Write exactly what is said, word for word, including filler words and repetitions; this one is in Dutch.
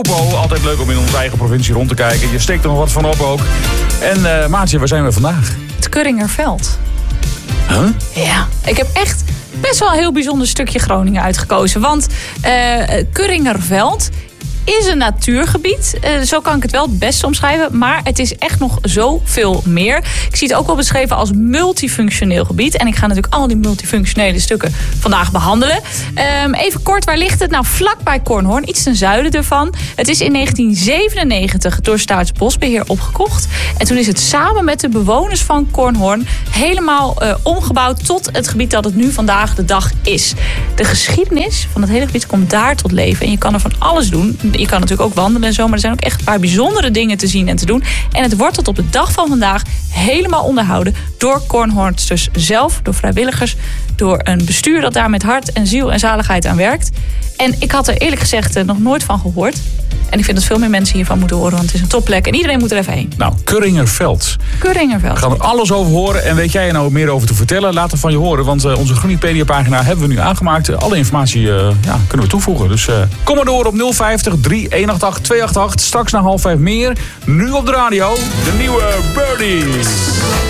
Altijd leuk om in onze eigen provincie rond te kijken. Je steekt er nog wat van op ook. En uh, Maartje, waar zijn we vandaag? Het Kurringerveld. Huh? Ja, ik heb echt best wel een heel bijzonder stukje Groningen uitgekozen. Want uh, Kurringerveld is een natuurgebied. Uh, zo kan ik het wel het beste omschrijven. Maar het is echt nog zoveel meer. Ik zie het ook wel beschreven als multifunctioneel gebied. En ik ga natuurlijk al die multifunctionele stukken vandaag behandelen. Um, even kort, waar ligt het? Nou, vlakbij Kornhorn, iets ten zuiden ervan. Het is in negentien zevenennegentig door Staatsbosbeheer opgekocht. En toen is het samen met de bewoners van Kornhorn helemaal uh, omgebouwd tot het gebied dat het nu vandaag de dag is. De geschiedenis van het hele gebied komt daar tot leven. En je kan er van alles doen. Je kan natuurlijk ook wandelen en zo, maar er zijn ook echt een paar bijzondere dingen te zien en te doen. En het wordt tot op de dag van vandaag helemaal onderhouden door Kornhornsters zelf, door vrijwilligers, door een bestuur dat daar met hart en ziel en zaligheid aan werkt. En ik had er eerlijk gezegd nog nooit van gehoord. En ik vind dat veel meer mensen hiervan moeten horen, want het is een topplek en iedereen moet er even heen. Nou, Kurringerveld. Kurringerveld. We gaan er alles over horen. En weet jij er nou meer over te vertellen? Laat het van je horen, want uh, onze Groeningpedia-pagina hebben we nu aangemaakt. Alle informatie uh, ja, kunnen we toevoegen. Dus uh, kom maar door op nul vijftig, drie een acht acht, twee acht acht. Straks na half vijf meer. Nu op de radio, de nieuwe Birdies.